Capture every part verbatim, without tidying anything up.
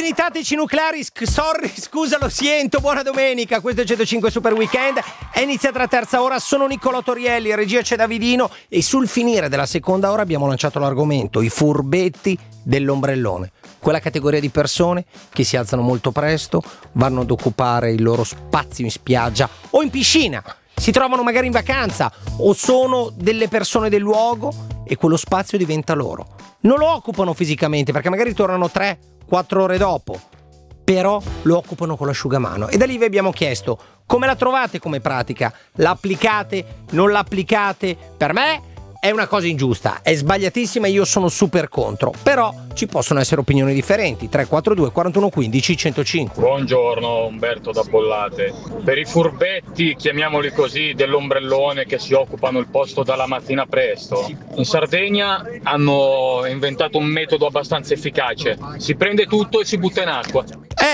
Benvenutateci nucleari, sc- sorry, scusa, lo siento, buona domenica, questo è centocinque Super Weekend, è iniziata la terza ora, sono Niccolò Torielli, in regia c'è Davidino e sul finire della seconda ora abbiamo lanciato l'argomento, i furbetti dell'ombrellone, quella categoria di persone che si alzano molto presto, vanno ad occupare il loro spazio in spiaggia o in piscina, si trovano magari in vacanza o sono delle persone del luogo e quello spazio diventa loro. Non lo occupano fisicamente perché magari tornano tre quattro ore dopo, però lo occupano con l'asciugamano. E da lì vi abbiamo chiesto come la trovate come pratica, la applicate, non la applicate. Per me è una cosa ingiusta, è sbagliatissima, io sono super contro, però ci possono essere opinioni differenti. Tre quattro due quarantuno quindici centocinque. Buongiorno, Umberto da Bollate. Per i furbetti, chiamiamoli così, dell'ombrellone che si occupano il posto dalla mattina presto, in Sardegna hanno inventato un metodo abbastanza efficace: si prende tutto e si butta in acqua.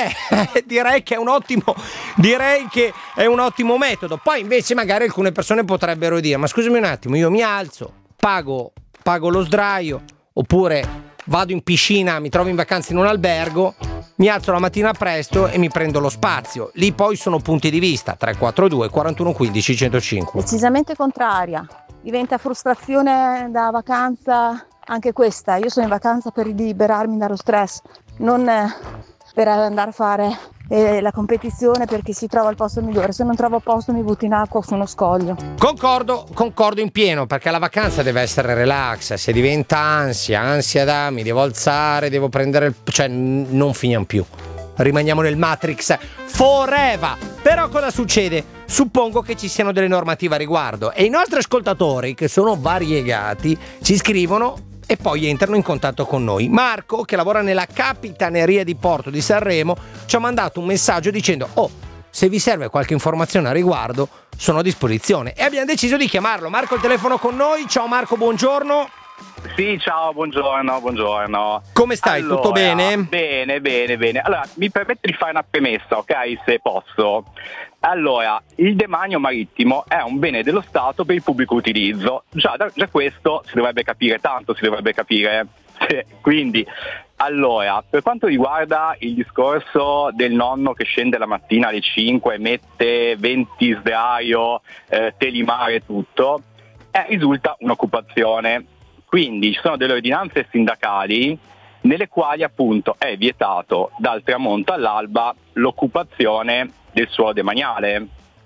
Eh, direi che è un ottimo direi che è un ottimo metodo. Poi invece magari alcune persone potrebbero dire: ma scusami un attimo, io mi alzo, pago pago lo sdraio, oppure vado in piscina, mi trovo in vacanza in un albergo, mi alzo la mattina presto e mi prendo lo spazio. Lì poi sono punti di vista. Tre quattro due quarantuno quindici centocinque. Decisamente contraria, diventa frustrazione da vacanza anche questa. Io sono in vacanza per liberarmi dallo stress, non eh, per andare a fare eh, la competizione perché si trova il posto migliore. Se non trovo posto mi butto in acqua su uno scoglio. Concordo, concordo in pieno, perché la vacanza deve essere relax. Se diventa ansia, ansia da mi devo alzare, devo prendere il... cioè n- non finiamo più. Rimaniamo nel Matrix forever. Però cosa succede? Suppongo che ci siano delle normative a riguardo e i nostri ascoltatori, che sono variegati, ci scrivono e poi entrano in contatto con noi. Marco, che lavora nella Capitaneria di Porto di Sanremo, ci ha mandato un messaggio dicendo: oh, se vi serve qualche informazione a riguardo sono a disposizione, e abbiamo deciso di chiamarlo. Marco al telefono con noi. Ciao Marco, buongiorno. Sì, ciao, buongiorno, buongiorno. Come stai? Allora, tutto bene? Bene, bene, bene. Allora, mi permetto di fare una premessa, ok? Se posso. Allora, il demanio marittimo è un bene dello Stato per il pubblico utilizzo. Già, già questo si dovrebbe capire, tanto si dovrebbe capire. Quindi, allora, per quanto riguarda il discorso del nonno che scende la mattina alle cinque, mette venti sdraio, eh, telimare e tutto, eh, risulta un'occupazione. Quindi ci sono delle ordinanze sindacali nelle quali appunto è vietato dal tramonto all'alba l'occupazione del suolo demaniale.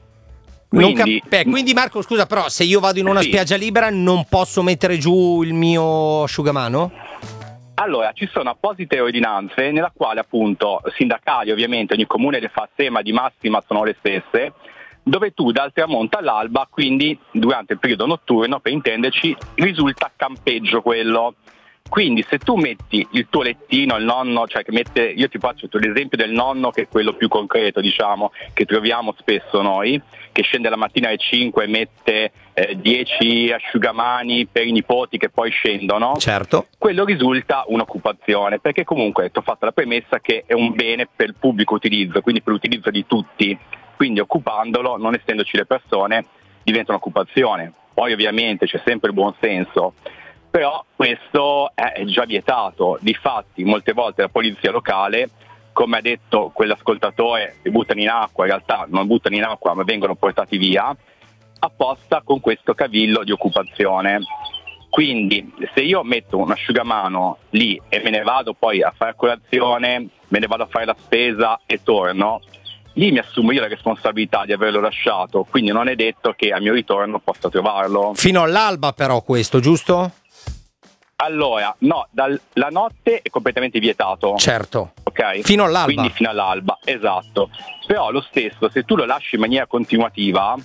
Quindi, cap- beh, quindi Marco, scusa, però se io vado in una sì. spiaggia libera non posso mettere giù il mio asciugamano? Allora, ci sono apposite ordinanze nella quale appunto sindacali, ovviamente ogni comune le fa a sé, ma di massima sono le stesse, dove tu dal tramonto all'alba, quindi durante il periodo notturno, per intenderci, risulta campeggio quello. Quindi se tu metti il tuo lettino, il nonno, cioè che mette, io ti faccio l'esempio del nonno che è quello più concreto, diciamo, che troviamo spesso noi, che scende la mattina alle cinque e mette eh, dieci asciugamani per i nipoti che poi scendono, certo, quello risulta un'occupazione, perché comunque ti ho fatto la premessa che è un bene per il pubblico utilizzo, quindi per l'utilizzo di tutti, quindi occupandolo, non essendoci le persone, diventa un'occupazione. Poi ovviamente c'è sempre il buon senso, però questo è già vietato. Difatti molte volte la polizia locale, come ha detto quell'ascoltatore, li buttano in acqua, in realtà non buttano in acqua ma vengono portati via, apposta con questo cavillo di occupazione. Quindi se io metto un asciugamano lì e me ne vado poi a fare colazione, me ne vado a fare la spesa e torno, lì mi assumo io la responsabilità di averlo lasciato, quindi non è detto che al mio ritorno possa trovarlo. Fino all'alba però questo, giusto? Allora, no, dal, la notte è completamente vietato. Certo. Ok? Fino all'alba. Quindi fino all'alba, esatto. Però lo stesso, se tu lo lasci in maniera continuativa,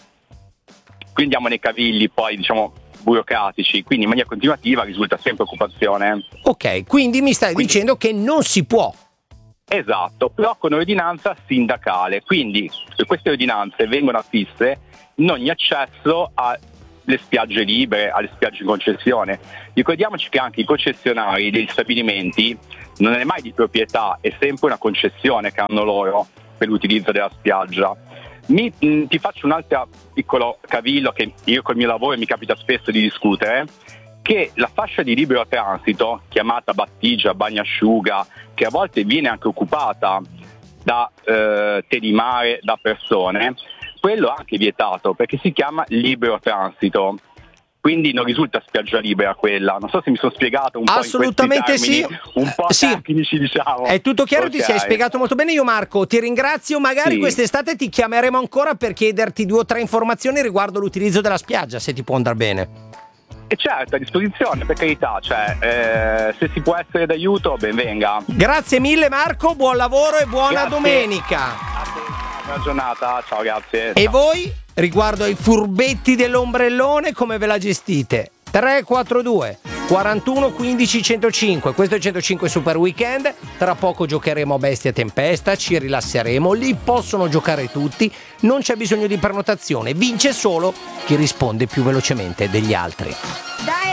qui andiamo nei cavilli poi, diciamo, burocratici, quindi in maniera continuativa risulta sempre occupazione. Ok, quindi mi stai quindi, dicendo che non si può. Esatto, però con ordinanza sindacale, quindi queste ordinanze vengono affisse in ogni accesso alle spiagge libere, alle spiagge in concessione. Ricordiamoci che anche i concessionari degli stabilimenti non è mai di proprietà, è sempre una concessione che hanno loro per l'utilizzo della spiaggia. Mi, mh, ti faccio un altro piccolo cavillo che io col mio lavoro mi capita spesso di discutere, che la fascia di libero transito, chiamata battigia, bagnasciuga, che a volte viene anche occupata da eh, telimare, da persone, quello è anche vietato perché si chiama libero transito. Quindi non risulta spiaggia libera quella. Non so se mi sono spiegato un Assolutamente po' in questi termini, sì. un po' Sì. tecnici, diciamo. È tutto chiaro, Ok. ti sei spiegato molto bene. Io Marco ti ringrazio, magari Sì. quest'estate ti chiameremo ancora per chiederti due o tre informazioni riguardo l'utilizzo della spiaggia, se ti può andare bene. E certo, a disposizione, per carità, cioè eh, se si può essere d'aiuto, ben venga. Grazie mille Marco, buon lavoro e buona Grazie. domenica. A te, buona giornata, ciao, grazie. E Ciao. voi, riguardo ai furbetti dell'ombrellone, come ve la gestite? tre quattro due quarantuno quindici centocinque. Questo è centocinque Super Weekend. Tra poco giocheremo a Bestia Tempesta, ci rilasseremo, lì possono giocare tutti, non c'è bisogno di prenotazione, vince solo chi risponde più velocemente degli altri.